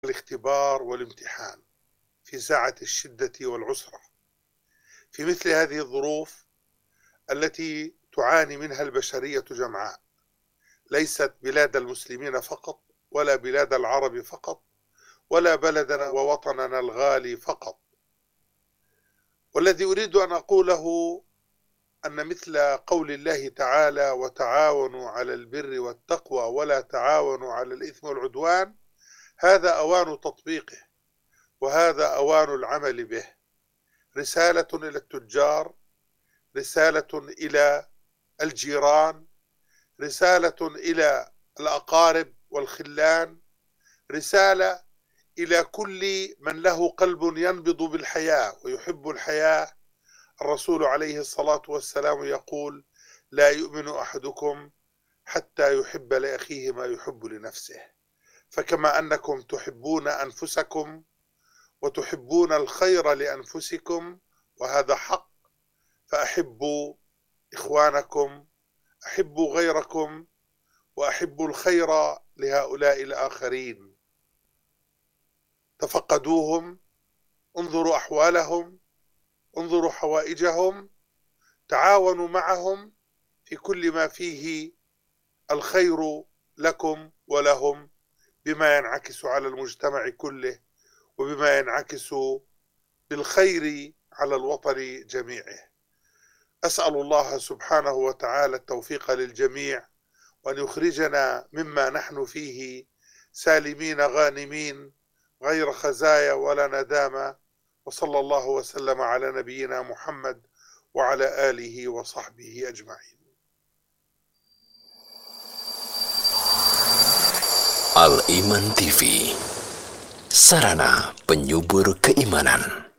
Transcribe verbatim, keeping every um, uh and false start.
الاختبار والامتحان في ساعة الشدة والعسرة، في مثل هذه الظروف التي تعاني منها البشرية جمعاء، ليست بلاد المسلمين فقط، ولا بلاد العرب فقط، ولا بلدنا ووطننا الغالي فقط. والذي أريد أن أقوله أن مثل قول الله تعالى: وتعاونوا على البر والتقوى ولا تعاونوا على الإثم والعدوان، هذا أوان تطبيقه، وهذا أوان العمل به. رسالة إلى التجار، رسالة إلى الجيران، رسالة إلى الأقارب والخلان، رسالة إلى كل من له قلب ينبض بالحياة ويحب الحياة. الرسول عليه الصلاة والسلام يقول: لا يؤمن أحدكم حتى يحب لأخيه ما يحب لنفسه. فكما أنكم تحبون أنفسكم وتحبون الخير لأنفسكم، وهذا حق، فأحبوا إخوانكم، أحبوا غيركم، وأحبوا الخير لهؤلاء الآخرين. تفقدوهم، انظروا أحوالهم، انظروا حوائجهم، تعاونوا معهم في كل ما فيه الخير لكم ولهم، بما ينعكس على المجتمع كله، وبما ينعكس بالخير على الوطن جميعه. أسأل الله سبحانه وتعالى التوفيق للجميع، وأن يخرجنا مما نحن فيه سالمين غانمين غير خزايا ولا ندامة. وصلى الله وسلم على نبينا محمد وعلى آله وصحبه أجمعين. Al Iman T V, sarana penyubur keimanan.